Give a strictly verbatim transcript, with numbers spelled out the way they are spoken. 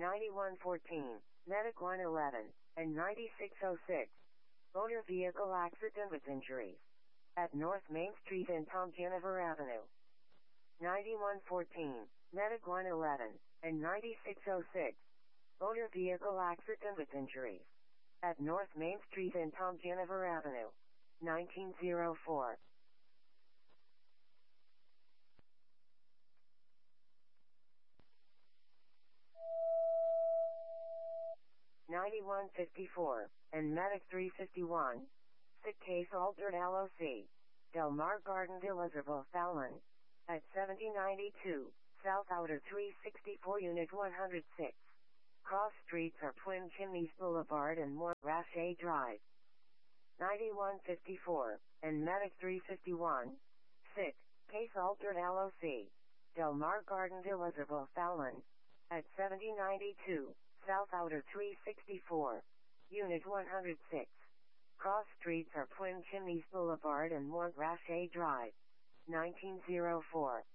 ninety-one fourteen, Medic one eleven, and ninety-six oh six. Motor vehicle accident with injuries. At North Main Street and Tom Jennifer Avenue. ninety-one fourteen, Medic one eleven, and ninety-six oh six. Motor vehicle accident with injuries. At North Main Street and Tom Jennifer Avenue. nineteen oh four. ninety-one fifty-four, and Medic three fifty-one. Sick case altered L O C. Del Mar Garden Elizabeth Fallon. At seventy ninety-two, South Outer three sixty-four Unit one oh six. Cross streets are Twin Chimneys Boulevard and Mont Rachet Drive. ninety-one fifty-four, and Medic three fifty-one. Sick, case altered L O C. Del Mar Garden Elizabeth Fallon. At seventy ninety-two, South Outer three sixty-four. Unit one oh six. Cross streets are Twin Chimneys Boulevard and Mont Rachet Drive. nineteen oh four.